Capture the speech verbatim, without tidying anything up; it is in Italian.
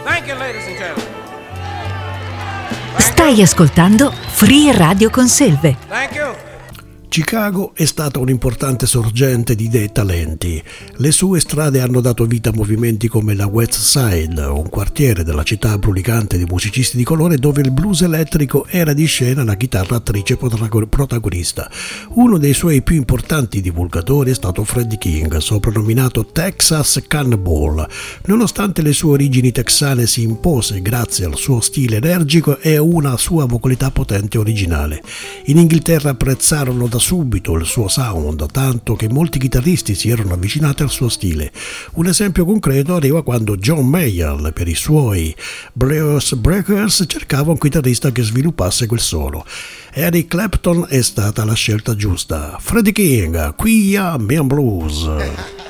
Thank you, ladies and gentlemen. Stai ascoltando Free Radio Conselve. Thank you. Chicago è stata un'importante sorgente di idee e talenti. Le sue strade hanno dato vita a movimenti come la West Side, un quartiere della città brulicante di musicisti di colore dove il blues elettrico era di scena la chitarra attrice protagonista. Uno dei suoi più importanti divulgatori è stato Freddie King, soprannominato Texas Cannonball. Nonostante le sue origini texane, si impose grazie al suo stile energico e a una sua vocalità potente e originale. In Inghilterra apprezzarono da subito il suo sound, tanto che molti chitarristi si erano avvicinati al suo stile. Un esempio concreto arriva quando John Mayall, per i suoi Blues Breakers, cercava un chitarrista che sviluppasse quel solo. Eric Clapton è stata la scelta giusta. Freddie King, qui a Mian Blues.